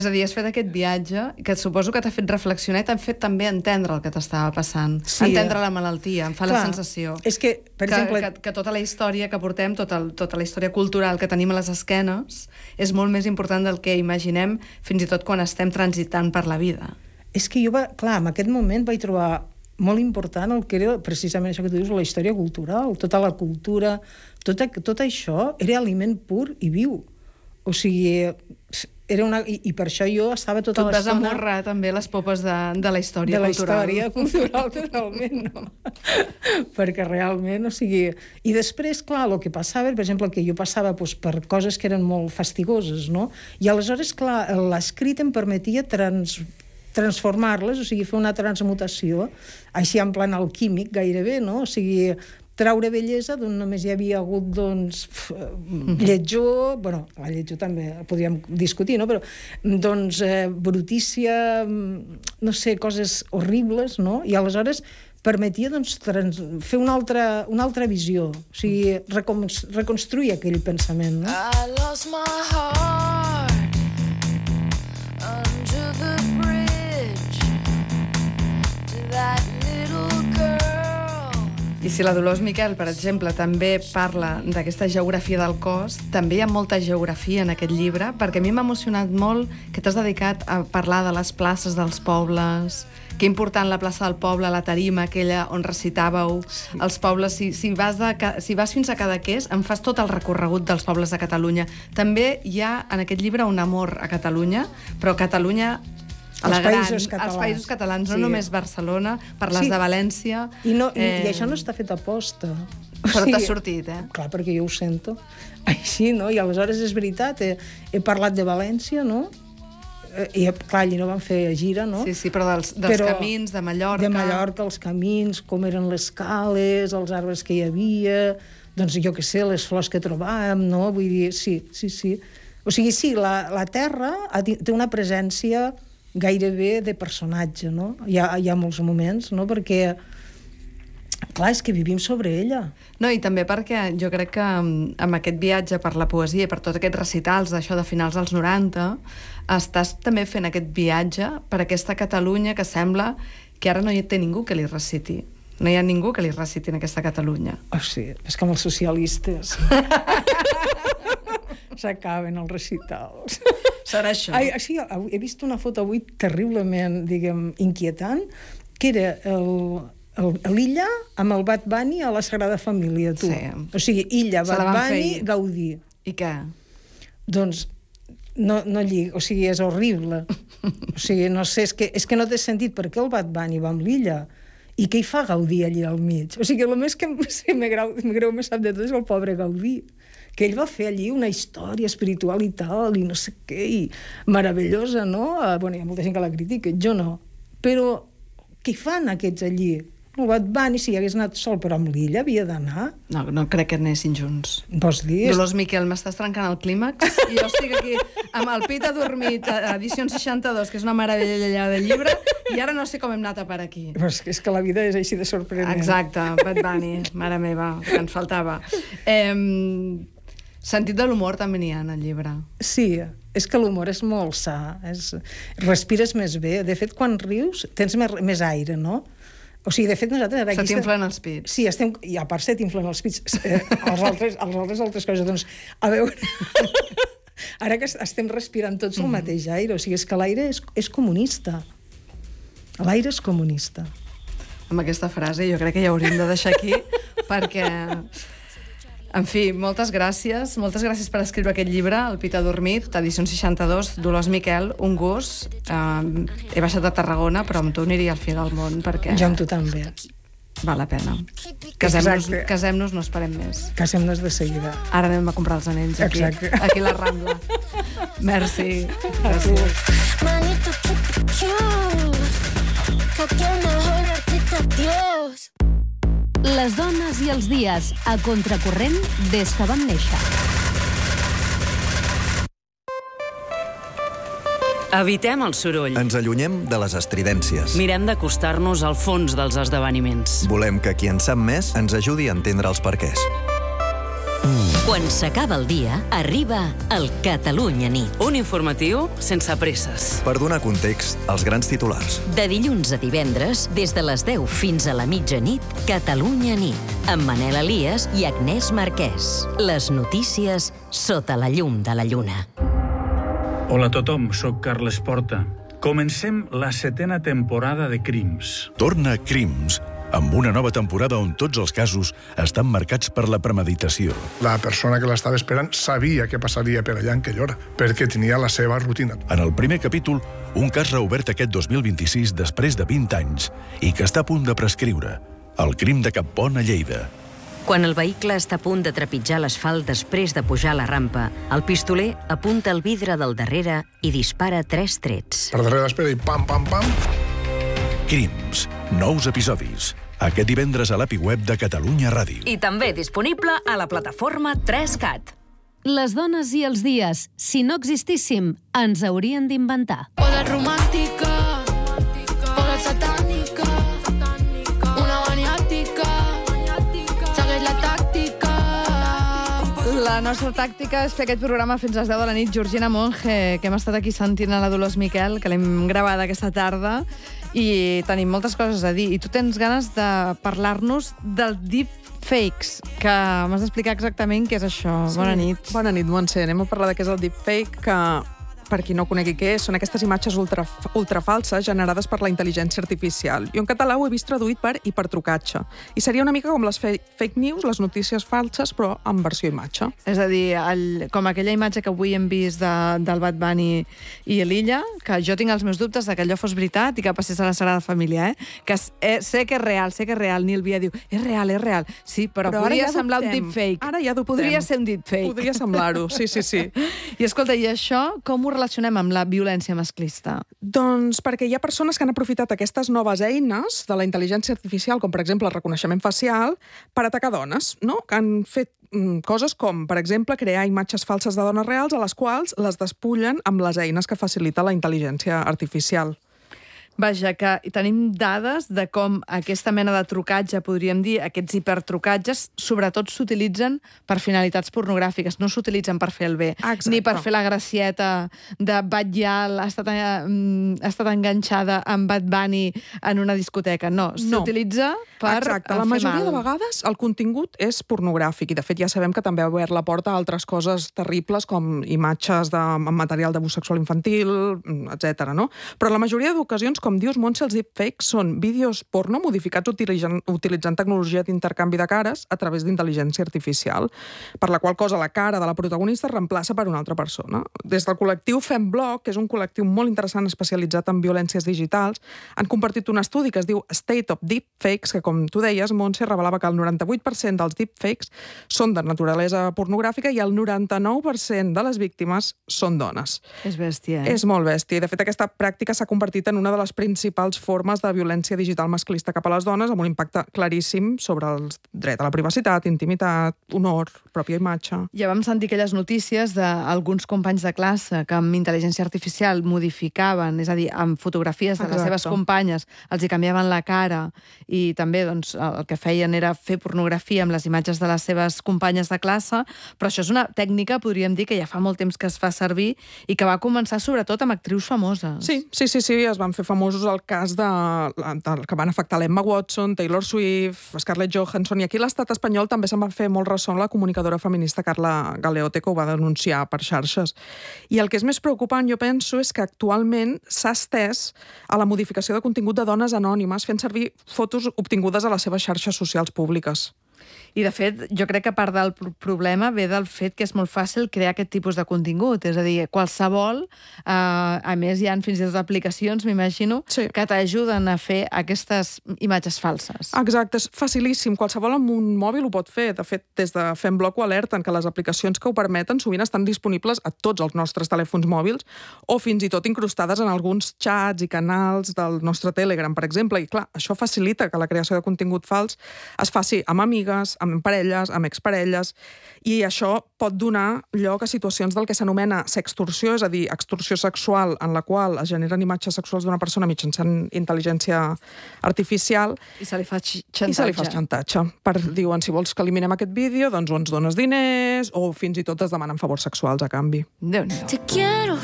És a dir, has fet aquest viatge que suposo que t'ha fet reflexionar i t'ha fet també entendre el que t'estava passant. Sí, entendre la malaltia, em fa la sensació. És que, per exemple... Que tota la història que portem, tota la història cultural que tenim a les esquenes, és molt més important del que imaginem fins i tot quan estem transitant per la vida. És que jo, clar, en aquest moment vaig trobar molt important el que era precisament això que tu dius, la història cultural, tota la cultura, tot això era aliment pur i viu. O sigui, era una... I per això jo estava tota l'estona... Tu et vas amorrar també les popes de la història cultural. De la història cultural, totalment, no? Perquè realment, o sigui... I després, clar, el que passava, per exemple, que jo passava per coses que eren molt fastigoses, no? I aleshores, clar, l'escrit em permetia transformar-les, o sigui, fer una transmutació, així en plan alquímic gairebé, no? O sigui, traure bellesa d'on només hi havia hagut, doncs, lletjor, bueno, la lletjor també podríem discutir, no? Però, doncs, brutícia, no sé, coses horribles, no? I aleshores permetia, doncs, fer una altra visió, o sigui, reconstruir aquell pensament, no? I lost my heart under the bridge to that little girl. I si la Dolors Miquel, per exemple, també parla d'aquesta geografia del cos, també hi ha molta geografia en aquest llibre, perquè a mi m'ha emocionat molt que t'has dedicat a parlar de les places dels pobles, que important la plaça del poble, la tarima aquella on recitàveu els pobles. Si vas fins a Cadaqués, em fas tot el recorregut dels pobles de Catalunya. També hi ha en aquest llibre un amor a Catalunya, però Catalunya... Els països catalans, no només Barcelona, parles de València... I això no està fet a posta. Però t'ha sortit, Clar, perquè jo ho sento. Així, no? I aleshores és veritat, he parlat de València, no? I, clar, allí no van fer gira, no? Sí, però dels camins, de Mallorca... De Mallorca, els camins, com eren les cales, els arbres que hi havia, doncs jo què sé, les flors que trobàvem, no? Vull dir, sí. O sigui, sí, la terra té una presència gairebé de personatge, no? Hi ha molts moments, no? Perquè, clar, és que vivim sobre ella. No, i també perquè jo crec que amb aquest viatge per la poesia i per tots aquests recitals d'això de finals dels 90, estàs també fent aquest viatge per aquesta Catalunya que sembla que ara no hi té ningú que li reciti. No hi ha ningú que li reciti en aquesta Catalunya. Oh, sí, és com els socialistes. S'acaben els recitals. Serà això. Sí, he vist una foto avui terriblement, diguem, inquietant, que era l'Illa amb el Bad Bunny a la Sagrada Família, tu. Sí. O sigui, Illa, Bad Bunny, Gaudí. I què? Doncs no lliga, o sigui, és horrible. O sigui, no sé, és que no té sentit per què el Bad Bunny va amb l'Illa i què hi fa Gaudí allà al mig. O sigui, el més que me greu me sap de tot és el pobre Gaudí, que ell va fer allí una història espiritual i tal, i no sé què, i meravellosa, no? Bueno, hi ha molta gent que la critica, jo no. Però què hi fan aquests allí? El Bad Bunny, si hagués anat sol, però amb l'Illa havia d'anar. No crec que anessin junts. Vols dir? Dolors Miquel, m'estàs trencant el clímax i jo estic aquí amb el pit adormit, edició 62, que és una meravella de llibre, i ara no sé com hem anat a parar aquí. Però és que la vida és així de sorprenent. Exacte, Bad Bunny, mare meva, que ens faltava. Sentit de l'humor també n'hi ha en el llibre. Sí, és que l'humor és molt sa, respires més bé. De fet, quan rius tens més aire, no? O sigui, de fet, nosaltres... Se t'inflen els pits. Sí, i a part se t'inflen els pits. Altres coses, doncs, a veure... Ara que estem respirant tots el mateix aire, o sigui, és que l'aire és comunista. L'aire és comunista. Amb aquesta frase jo crec que ja hauríem de deixar aquí, perquè... En fi, moltes gràcies per escriure aquest llibre, El pit adormit, edició 62, Dolors Miquel, un gust. He baixat a Tarragona, però amb tu aniria al fi del món, perquè... Jo amb tu també. Val la pena. Casem-nos, no esperem més. Casem-nos de seguida. Ara anem a comprar els anells aquí a la Rambla. Merci. Gràcies. Les dones i els dies, a contracorrent des que vam néixer. Evitem el soroll. Ens allunyem de les estridències. Mirem d'acostar-nos al fons dels esdeveniments. Volem que qui en sap més ens ajudi a entendre els perquès. Quan s'acaba el dia, arriba el Catalunya Nit. Un informatiu sense presses. Per donar context als grans titulars. De dilluns a divendres, des de les 10 fins a la mitjanit, Catalunya Nit, amb Manel Elias i Agnès Marquès. Les notícies sota la llum de la lluna. Hola a tothom, soc Carles Porta. Comencem la 7a temporada de Crims. Torna Crims, amb una nova temporada on tots els casos estan marcats per la premeditació. La persona que l'estava esperant sabia què passaria per allà en aquella hora, perquè tenia la seva rutina. En el primer capítol, un cas reobert aquest 2026 després de 20 anys i que està a punt de prescriure. El crim de Cappont a Lleida. Quan el vehicle està a punt de trepitjar l'asfalt després de pujar la rampa, el pistoler apunta el vidre del darrere i dispara 3 trets. Per darrere l'espera i pam, pam, pam. Crims, nous episodis. Aquest divendres a l'API web de Catalunya Ràdio. I també disponible a la plataforma 3CAT. Les dones i els dies, si no existíssim, ens haurien d'inventar. Poder romàntica, poder satànica, una maniàtica, segueix la tàctica. La nostra tàctica és fer aquest programa fins a les 10 de la nit. Georgina Monge, que hem estat aquí sentint a la Dolors Miquel, que l'hem gravada aquesta tarda, i tenim moltes coses a dir. I tu tens ganes de parlar-nos del deepfakes, que m'has d'explicar exactament què és això. Sí. Bona nit. Bona nit, Montse. Anem a parlar de què és el deepfake, que, per qui no conegui què és, són aquestes imatges ultrafalses generades per la intel·ligència artificial. Jo en català ho he vist traduït per hipertrucatge. I seria una mica com les fake news, les notícies falses, però en versió imatge. És a dir, com aquella imatge que avui hem vist del Bad Bunny i l'Illa, que jo tinc els meus dubtes de que allò fos veritat i que passés a la Sagrada Família, que sé que és real, Nil Via diu, és real. Sí, però podria semblar un deepfake. Ara ja dubtem. Podria ser un deepfake. Podria semblar-ho, sí. I escolta, i això com ho relacionem amb la violència masclista? Doncs perquè hi ha persones que han aprofitat aquestes noves eines de la intel·ligència artificial, com per exemple el reconeixement facial, per atacar dones, no? Que han fet coses com, per exemple, crear imatges falses de dones reals a les quals les despullen amb les eines que facilita la intel·ligència artificial. Vaja, que tenim dades de com aquesta mena de trucatge, podríem dir, aquests hipertrucatges, sobretot s'utilitzen per finalitats pornogràfiques, no s'utilitzen per fer el bé. Exacte. Ni per fer la gracieta de Batllal ha estat enganxada amb Bad Bunny en una discoteca. No, s'utilitza per fer mal. La majoria de vegades el contingut és pornogràfic i, de fet, ja sabem que també ha obert la porta a altres coses terribles com imatges amb material d'abús sexual infantil, etc. No? Però la majoria d'ocasions, com dius, Montse, els deepfakes són vídeos porno modificats utilitzant tecnologia d'intercanvi de cares a través d'intel·ligència artificial, per la qual cosa la cara de la protagonista es reemplaça per una altra persona. Des del col·lectiu FemBlog, que és un col·lectiu molt interessant especialitzat en violències digitals, han compartit un estudi que es diu State of Deepfakes, que, com tu deies, Montse, revelava que el 98% dels deepfakes són de naturalesa pornogràfica i el 99% de les víctimes són dones. És bèstia, És molt bèstia. De fet, aquesta pràctica s'ha convertit en una de les principals formes de violència digital masclista cap a les dones, amb un impacte claríssim sobre el dret a la privacitat, intimitat, honor, pròpia imatge. Ja vam sentir aquelles notícies d'alguns companys de classe que amb intel·ligència artificial modificaven, és a dir, amb fotografies de les seves companyes, els hi canviaven la cara i també doncs, el que feien era fer pornografia amb les imatges de les seves companyes de classe, però això és una tècnica, podríem dir, que ja fa molt temps que es fa servir i que va començar sobretot amb actrius famoses. Sí, es van fer famosos el cas que van afectar l'Emma Watson, Taylor Swift, Scarlett Johansson, i aquí a l'estat espanyol també se'n va fer molt ressò la comunicadora feminista Carla Galeote, que ho va denunciar per xarxes. I el que és més preocupant, jo penso, és que actualment s'ha estès a la modificació de contingut de dones anònimes fent servir fotos obtingudes a les seves xarxes socials públiques. I, de fet, jo crec que part del problema ve del fet que és molt fàcil crear aquest tipus de contingut. És a dir, qualsevol, a més hi ha fins i tot aplicacions, m'imagino, que t'ajuden a fer aquestes imatges falses. Exacte, és facilíssim. Qualsevol amb un mòbil ho pot fer. De fet, des de FemBlog ho alerten que les aplicacions que ho permeten sovint estan disponibles a tots els nostres telèfons mòbils o fins i tot incrustades en alguns xats i canals del nostre Telegram, per exemple. I, clar, això facilita que la creació de contingut fals es faci amb amigues, amb parelles, amb exparelles, i això pot donar lloc a situacions del que s'anomena sextorsió, és a dir, extorsió sexual en la qual es generen imatges sexuals d'una persona mitjançant intel·ligència artificial. I se li fa xantatge. Diuen, si vols que eliminem aquest vídeo, doncs o ens dones diners o fins i tot es demanen favors sexuals a canvi. Déu-n'hi-do. Te quiero